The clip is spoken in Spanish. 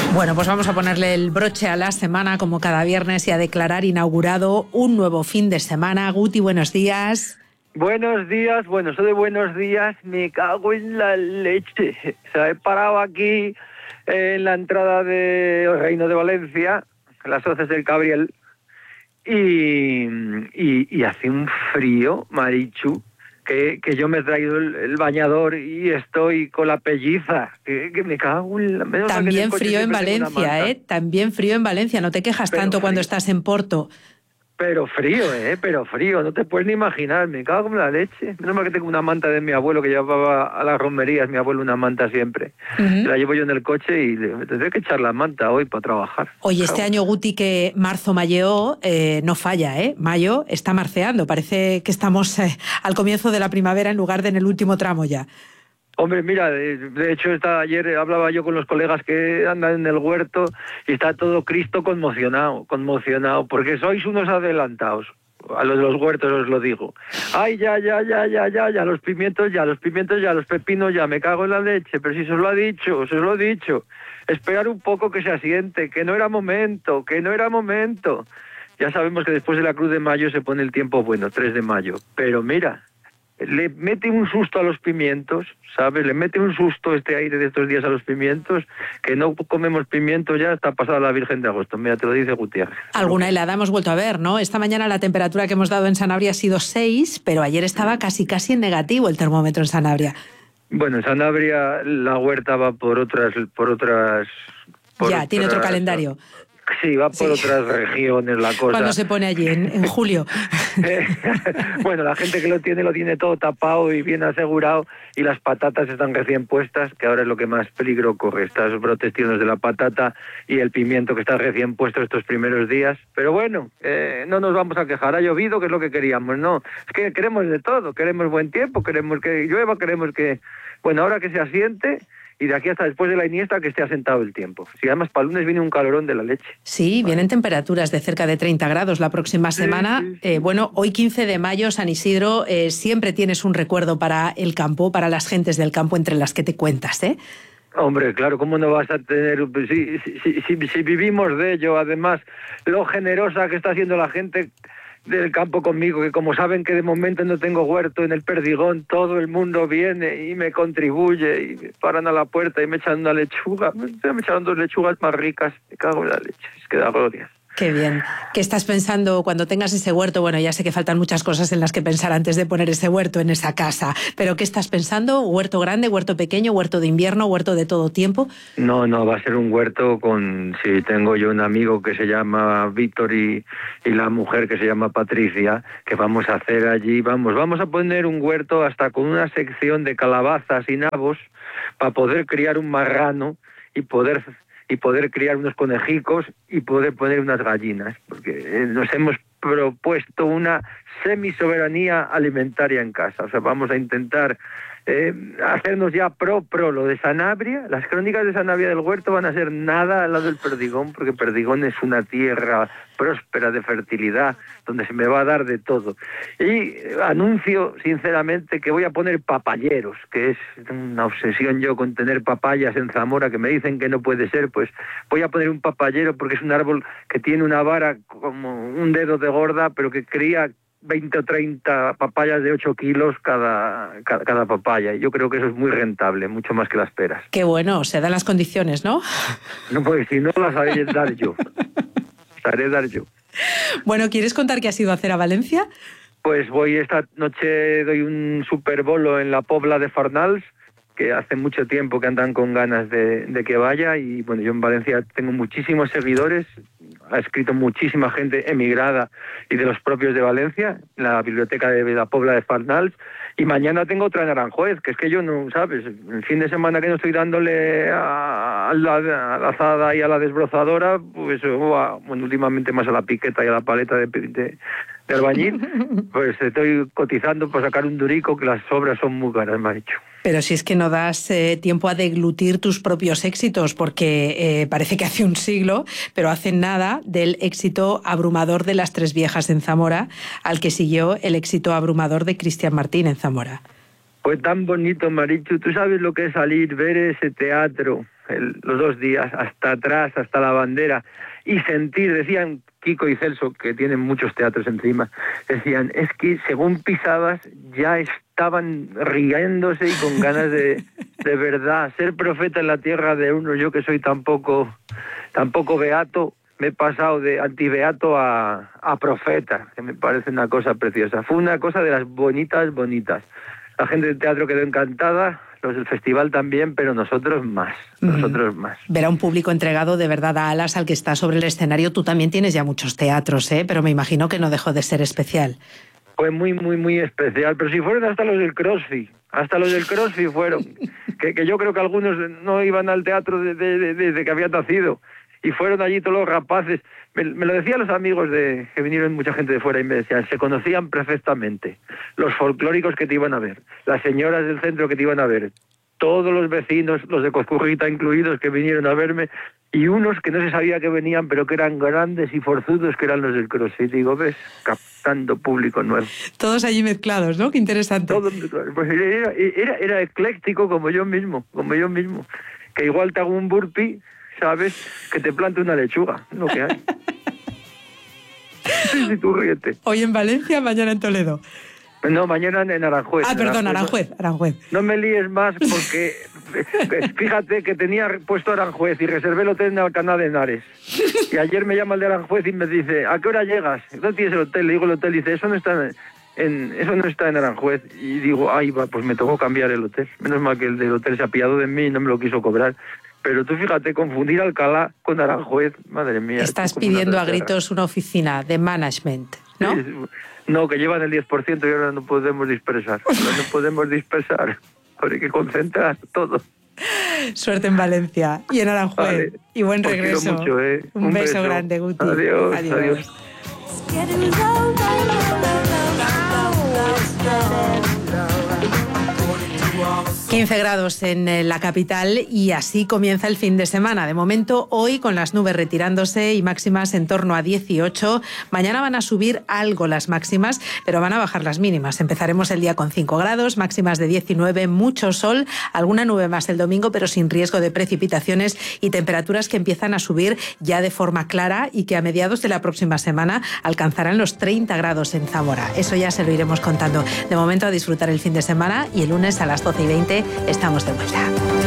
Bueno, pues vamos a ponerle el broche a la semana como cada viernes y a declarar inaugurado un nuevo fin de semana. Guti, buenos días. Buenos días, bueno, eso de buenos días, me cago en la leche. O sea, he parado aquí en la entrada del Reino de Valencia, en las hoces del Cabriel, y hace un frío, Marichu, que yo me he traído el bañador y estoy con la pelliza, que me cago en la... También frío en Valencia, ¿eh? También frío en Valencia, no te quejas tanto cuando estás en Porto. Pero frío, no te puedes ni imaginar, me cago en la leche. Menos mal que tengo una manta de mi abuelo que llevaba a las romerías, mi abuelo una manta siempre. La llevo yo en el coche y me tendré que echar la manta hoy para trabajar. Oye, este año, Guti, que marzo malleó, no falla, ¿eh? Mayo está marceando, parece que estamos al comienzo de la primavera en lugar de en el último tramo ya. Hombre, mira, de hecho ayer hablaba yo con los colegas que andan en el huerto y está todo Cristo conmocionado, porque sois unos adelantados. A los huertos os lo digo. Ay, ya, los pimientos ya, los pepinos ya, me cago en la leche, pero si se os lo he dicho. Esperar un poco que se asiente, que no era momento. Ya sabemos que después de la Cruz de Mayo se pone el tiempo bueno, 3 de mayo, pero mira... Le mete un susto a los pimientos, ¿sabes? Le mete un susto este aire de estos días a los pimientos, que no comemos pimientos ya hasta pasada la Virgen de Agosto. Mira, te lo dice Gutiérrez. Alguna helada hemos vuelto a ver, ¿no? Esta mañana la temperatura que hemos dado en Sanabria ha sido 6, pero ayer estaba casi en negativo el termómetro en Sanabria. Bueno, en Sanabria la huerta va por otras tiene otro calendario. Sí, va por otras regiones la cosa. ¿Cuándo se pone allí? ¿En julio? Bueno, la gente que lo tiene todo tapado y bien asegurado, y las patatas están recién puestas, que ahora es lo que más peligro corre, estas brotes tiernos de la patata y el pimiento que está recién puesto estos primeros días. Pero bueno, no nos vamos a quejar, ha llovido, que es lo que queríamos, ¿no? Es que queremos de todo, queremos buen tiempo, queremos que llueva, queremos que... Bueno, ahora que se asiente... Y de aquí hasta después de la Iniesta que esté asentado el tiempo. Si además para el lunes viene un calorón de la leche. Sí, vienen temperaturas de cerca de 30 grados la próxima semana. Sí. Bueno, hoy 15 de mayo, San Isidro, siempre tienes un recuerdo para el campo, para las gentes del campo entre las que te cuentas, ¿eh? Hombre, claro, ¿cómo no vas a tener...? Si vivimos de ello, además, lo generosa que está haciendo la gente del campo conmigo, que como saben que de momento no tengo huerto en el Perdigón, todo el mundo viene y me contribuye y me paran a la puerta y me echan una lechuga, me echaron 2 lechugas más ricas, me cago en la leche, es que da gloria. Qué bien. ¿Qué estás pensando cuando tengas ese huerto? Bueno, ya sé que faltan muchas cosas en las que pensar antes de poner ese huerto en esa casa, pero ¿qué estás pensando? ¿Huerto grande, huerto pequeño, huerto de invierno, huerto de todo tiempo? No, va a ser un huerto con... Sí, tengo yo un amigo que se llama Víctor y la mujer que se llama Patricia, que vamos a hacer allí, vamos a poner un huerto hasta con una sección de calabazas y nabos para poder criar un marrano y poder criar unos conejicos y poder poner unas gallinas, porque nos hemos propuesto una semisoberanía alimentaria en casa. O sea, vamos a intentar hacernos ya pro lo de Sanabria. Las crónicas de Sanabria del huerto van a ser nada al lado del Perdigón, porque Perdigón es una tierra próspera de fertilidad, donde se me va a dar de todo. Y anuncio sinceramente que voy a poner papayeros, que es una obsesión yo con tener papayas en Zamora, que me dicen que no puede ser, pues voy a poner un papayero porque es un árbol que tiene una vara como un dedo de gorda, pero que cría 20 o 30 papayas de 8 kilos cada papaya. Y yo creo que eso es muy rentable, mucho más que las peras. Qué bueno, se dan las condiciones, ¿no? No, pues si no las haré dar yo. Bueno, ¿quieres contar qué has ido a hacer a Valencia? Pues voy esta noche, doy un superbolo en la Pobla de Farnals, que hace mucho tiempo que andan con ganas de que vaya, y bueno, yo en Valencia tengo muchísimos seguidores, ha escrito muchísima gente emigrada y de los propios de Valencia, en la biblioteca de la Pobla de Farnals, y mañana tengo otra en Aranjuez, que es que yo no, ¿sabes? El fin de semana que no estoy dándole a la azada y a la desbrozadora, pues bueno, últimamente más a la piqueta y a la paleta de albañil, pues estoy cotizando para sacar un durico, que las obras son muy caras, me ha dicho. Pero si es que no das tiempo a deglutir tus propios éxitos, porque parece que hace un siglo, pero hace nada, del éxito abrumador de Las Tres Viejas en Zamora, al que siguió el éxito abrumador de Cristian Martín en Zamora. Pues tan bonito, Marichu. Tú sabes lo que es salir, ver ese teatro, los 2 días, hasta atrás, hasta la bandera, y sentir, decían Kiko y Celso, que tienen muchos teatros encima, decían, es que según pisabas ya estaban riéndose y con ganas de verdad, ser profeta en la tierra de uno, yo que soy tan poco beato, me he pasado de antibeato a profeta, que me parece una cosa preciosa. Fue una cosa de las bonitas. La gente del teatro quedó encantada, los del festival también, pero nosotros más. Ver a un público entregado de verdad a alas al que está sobre el escenario. Tú también tienes ya muchos teatros, pero me imagino que no dejó de ser especial. Fue muy especial, pero si fueron hasta los del CrossFit fueron, que yo creo que algunos no iban al teatro desde que había nacido, y fueron allí todos los rapaces. Me lo decían los amigos que vinieron mucha gente de fuera y me decían, se conocían perfectamente, los folclóricos que te iban a ver, las señoras del centro que te iban a ver, todos los vecinos, los de Cozcurrita incluidos, que vinieron a verme, y unos que no se sabía que venían, pero que eran grandes y forzudos, que eran los del CrossFit. Digo, ¿ves? Captando público nuevo. Todos allí mezclados, ¿no? Qué interesante. Todos mezclados. Pues era ecléctico como yo mismo. Que igual te hago un burpee, ¿sabes? Que te plante una lechuga, lo que hay. Sí, tú ríete. Hoy en Valencia, mañana en Toledo. No, mañana en Aranjuez. Perdón, Aranjuez. No me líes más porque fíjate que tenía puesto Aranjuez y reservé el hotel en Alcalá de Henares. Y ayer me llama el de Aranjuez y me dice, ¿a qué hora llegas? ¿Dónde tienes el hotel? Le digo el hotel, dice, eso no está en Aranjuez. Y digo, ay, va, pues me tocó cambiar el hotel. Menos mal que el del hotel se ha pillado de mí y no me lo quiso cobrar. Pero tú fíjate, confundir Alcalá con Aranjuez, madre mía. Estás pidiendo a gritos una oficina de management, ¿no? Sí, no, que llevan el 10% y ahora no podemos dispersar. Ahora hay que concentrar todo. Suerte en Valencia y en Aranjuez. Vale. Y buen regreso. Mucho, Un beso grande, Guti. Adiós. 15 grados en la capital y así comienza el fin de semana. De momento, hoy con las nubes retirándose y máximas en torno a 18. Mañana van a subir algo las máximas, pero van a bajar las mínimas. Empezaremos el día con 5 grados, máximas de 19, mucho sol, alguna nube más el domingo, pero sin riesgo de precipitaciones y temperaturas que empiezan a subir ya de forma clara y que a mediados de la próxima semana alcanzarán los 30 grados en Zamora. Eso ya se lo iremos contando. De momento, a disfrutar el fin de semana y el lunes a las 12:20 estamos de vuelta.